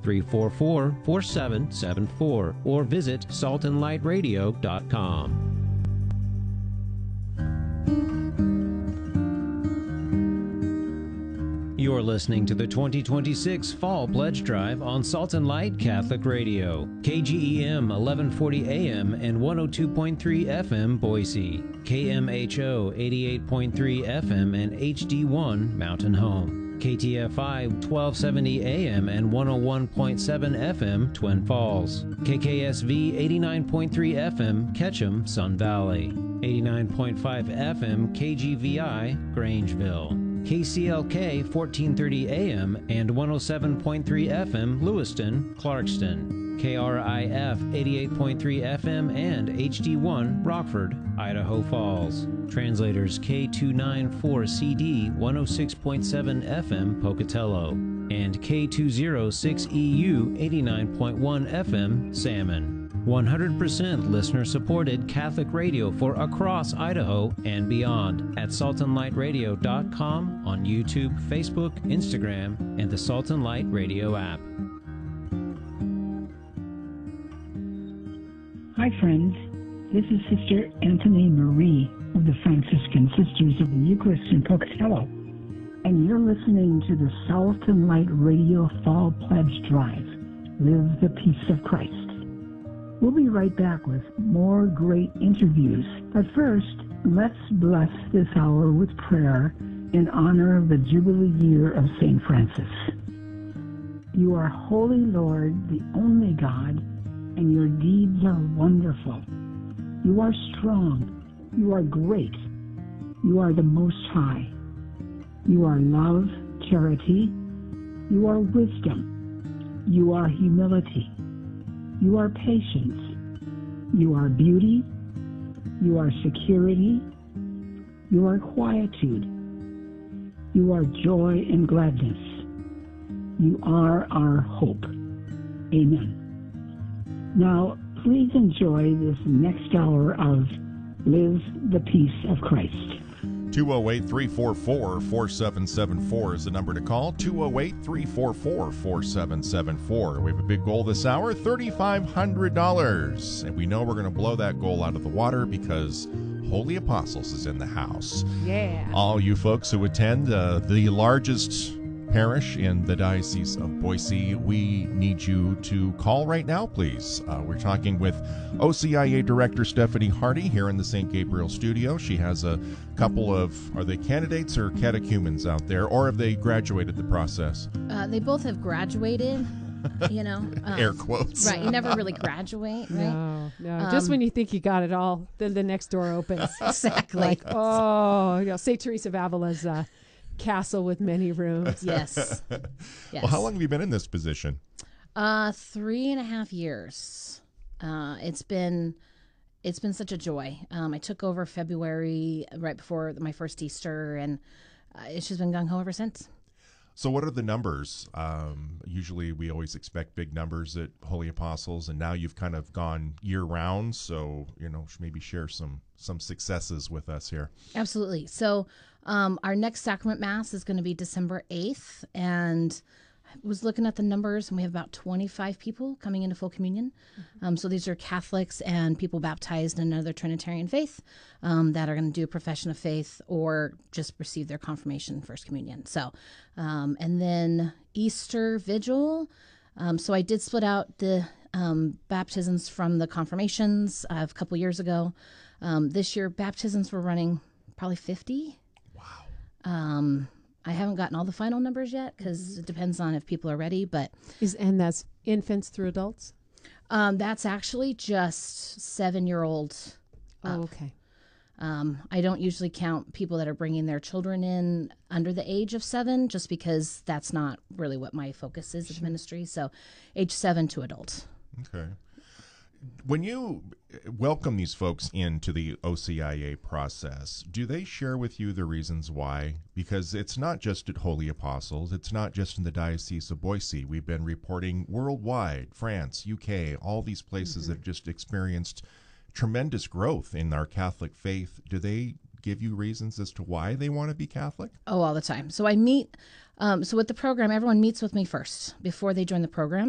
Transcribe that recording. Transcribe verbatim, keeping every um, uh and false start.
three four four, four seven seven four or visit salt and light radio dot com. You're listening to the twenty twenty-six Fall Pledge Drive on Salt and Light Catholic Radio, K G E M eleven forty A M and one oh two point three F M Boise, K M H O eighty-eight point three F M and H D one Mountain Home, K T F I twelve seventy A M and one oh one point seven F M Twin Falls, K K S V eighty-nine point three F M Ketchum, Sun Valley, eighty-nine point five F M K G V I Grangeville, K C L K fourteen thirty A M and one oh seven point three F M Lewiston, Clarkston, K R I F eighty-eight point three F M and H D one Rockford, Idaho Falls. Translators K two ninety-four C D one oh six point seven F M Pocatello and K two oh six E U eighty-nine point one F M Salmon. one hundred percent listener-supported Catholic radio for across Idaho and beyond at salt and light radio dot com, on YouTube, Facebook, Instagram, and the Salt and Light Radio app. Hi, friends. This is Sister Anthony Marie of the Franciscan Sisters of the Eucharist in Pocatello, and you're listening to the Salt and Light Radio Fall Pledge Drive. Live the peace of Christ. We'll be right back with more great interviews. But first, let's bless this hour with prayer in honor of the Jubilee year of Saint Francis. You are holy, Lord, the only God, and your deeds are wonderful. You are strong. You are great. You are the Most High. You are love, charity. You are wisdom. You are humility. You are patience. You are beauty. You are security. You are quietude. You are joy and gladness. You are our hope. Amen. Now, please enjoy this next hour of Live the Peace of Christ. two oh eight, three four four, four seven seven four is the number to call. two oh eight, three four four, four seven seven four. We have a big goal this hour, three thousand five hundred dollars. And we know we're going to blow that goal out of the water because Holy Apostles is in the house. Yeah. All you folks who attend uh, the largest parish in the Diocese of Boise, we need you to call right now, please. Uh, we're talking with O C I A Director Stephanie Hardy here in the Saint Gabriel studio. She has a couple of, are they candidates or catechumens out there, or have they graduated the process? Uh, they both have graduated, you know. Um, Air quotes. Right, you never really graduate, right? No, no. Um, Just when you think you got it all, then the next door opens. Exactly. Like, oh, you know, Saint Teresa of Avila's uh, castle with many rooms. Yes. Yes. Well, how long have you been in this position? Uh, three and a half years. Uh, it's been it's been such a joy. Um, I took over February right before my first Easter, and uh, it's just been gung ho ever since. So what are the numbers? Um, usually we always expect big numbers at Holy Apostles, and now you've kind of gone year-round, so, you know, maybe share some, some successes with us here. Absolutely. So um, our next Sacrament Mass is going to be December eighth, and I was looking at the numbers, and we have about twenty-five people coming into full communion. Mm-hmm. Um, so these are Catholics and people baptized in another Trinitarian faith um, that are going to do a profession of faith or just receive their confirmation, First Communion. So, um, and then Easter Vigil. Um, so I did split out the um, baptisms from the confirmations uh, a couple years ago. Um, this year, baptisms were running probably fifty. Wow. Um, I haven't gotten all the final numbers yet because mm-hmm. it depends on if people are ready. But Is and that's infants through adults? Um, that's actually just seven-year-olds up. Oh, okay. Um, I don't usually count people that are bringing their children in under the age of seven, just because that's not really what my focus is Sure. of ministry. So age seven to adult. Okay. When you welcome these folks into the O C I A process, do they share with you the reasons why? Because it's not just at Holy Apostles. It's not just in the Diocese of Boise. We've been reporting worldwide, France, U K, all these places mm-hmm. that have just experienced tremendous growth in our Catholic faith. Do they give you reasons as to why they want to be Catholic? Oh, all the time. So I meet, um, so with the program, everyone meets with me first before they join the program.